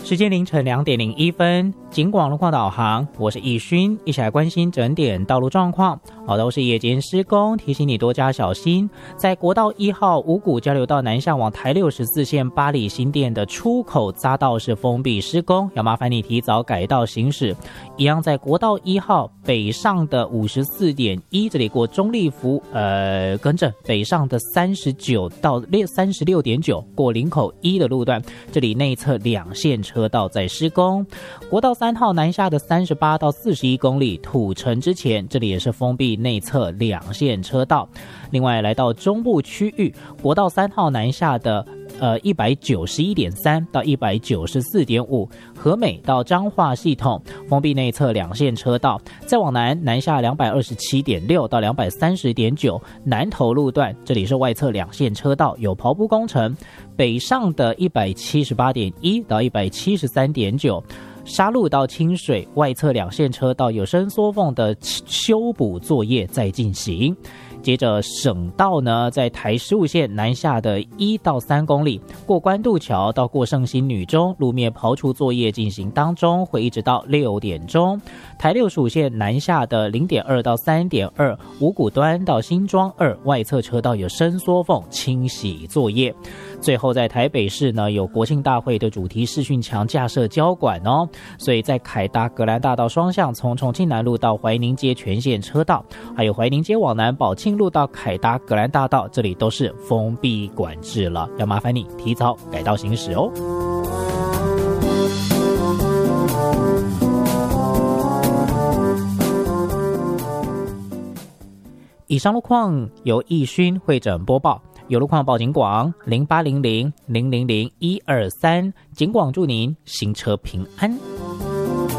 时间凌晨2:01，警广路况导航，我是易勋，一起来关心整点道路状况。都是夜间施工，提醒你多加小心。在国道1号五股交流道南向往台64线八里新店的出口匝道是封闭施工，要麻烦你提早改道行驶。一样在国道1号北上的54.1，这里过中立福，更正，北上的39到36.9过林口1的路段，这里内侧2线车道在施工。国道3号南下的38到41公里土城之前，这里也是封闭内侧2线车道。另外来到中部区域，国道3号南下的191.3到194.5，和美到彰化系统封闭内侧2线车道。再往南下227.6到230.9南投路段，这里是外侧2线车道有刨补工程。北上的178.1到173.9。沙鹿到清水外侧2线车道有伸缩缝的修补作业在进行。接着省道呢，在台15线南下的1到3公里，过关渡桥到过圣心女中路面刨除作业进行当中，会一直到6点钟。台65线南下的0.2到3.2，五股端到新庄2外侧车道有伸缩缝清洗作业。最后在台北市呢，有国庆大会的主题视讯墙架设交管哦，所以在凯达格兰大道双向从重庆南路到怀宁街全线车道，还有怀宁街往南宝庆路到凯达格兰大道，这里都是封闭管制了，要麻烦你提早改道行驶哦。以上路况由易勋会诊播报，有路况报警广0800000123，警广祝您行车平安。